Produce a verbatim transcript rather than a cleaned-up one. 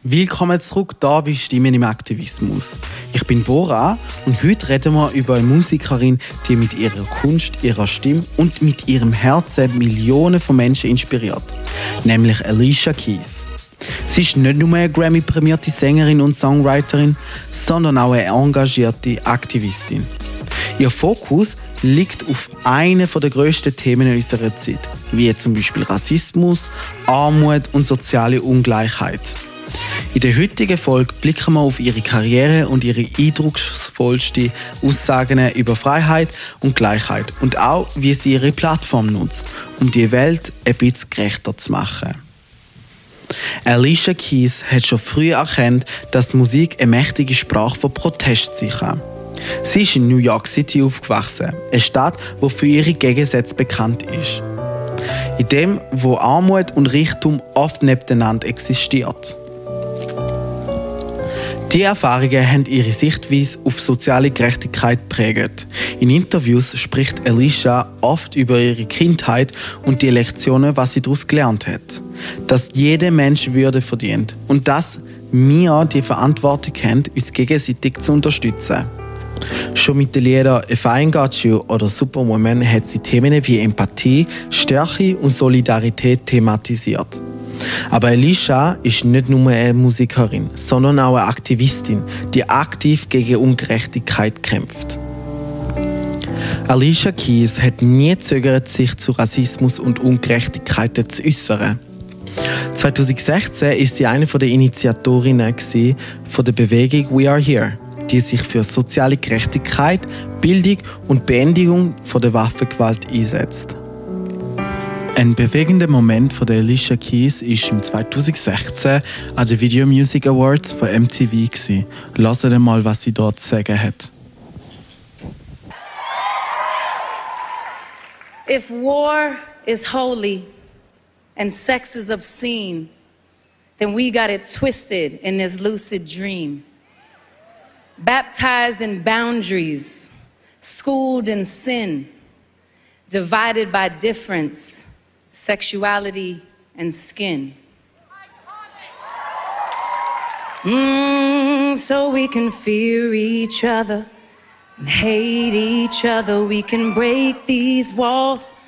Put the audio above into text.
Willkommen zurück da bei Stimmen im Aktivismus. Ich bin Bora und heute reden wir über eine Musikerin, die mit ihrer Kunst, ihrer Stimme und mit ihrem Herzen Millionen von Menschen inspiriert, nämlich Alicia Keys. Sie ist nicht nur eine Grammy-prämierte Sängerin und Songwriterin, sondern auch eine engagierte Aktivistin. Ihr Fokus liegt auf einem der grössten Themen unserer Zeit, wie zum Beispiel Rassismus, Armut und soziale Ungleichheit. In der heutigen Folge blicken wir auf ihre Karriere und ihre eindrucksvollsten Aussagen über Freiheit und Gleichheit und auch, wie sie ihre Plattform nutzt, um die Welt ein bisschen gerechter zu machen. Alicia Keys hat schon früh erkannt, dass Musik eine mächtige Sprache von Protest sein kann. Sie ist in New York City aufgewachsen, eine Stadt, die für ihre Gegensätze bekannt ist. In dem, wo Armut und Reichtum oft nebeneinander existiert. Diese Erfahrungen haben ihre Sichtweise auf soziale Gerechtigkeit geprägt. In Interviews spricht Alicia oft über ihre Kindheit und die Lektionen, was sie daraus gelernt hat. Dass jeder Mensch Würde verdient und dass wir die Verantwortung haben, uns gegenseitig zu unterstützen. Schon mit den Liedern «If I Ain't Got You» oder «Superwoman» hat sie Themen wie Empathie, Stärke und Solidarität thematisiert. Aber Alicia ist nicht nur eine Musikerin, sondern auch eine Aktivistin, die aktiv gegen Ungerechtigkeit kämpft. Alicia Keys hat nie gezögert, sich zu Rassismus und Ungerechtigkeiten zu äußern. zwanzig sechzehn war sie eine der Initiatorinnen der Bewegung «We Are Here», die sich für soziale Gerechtigkeit, Bildung und Beendigung der Waffengewalt einsetzt. Ein bewegender Moment von der Alicia Keys war im zwanzig sechzehn an den Video Music Awards von M T V. Hört mal, was sie dort zu sagen hat. If war is holy and sex is obscene, then we got it twisted in this lucid dream. Baptized in boundaries, schooled in sin, divided by difference, sexuality and skin. Mm, so we can fear each other and hate each other. We can break these walls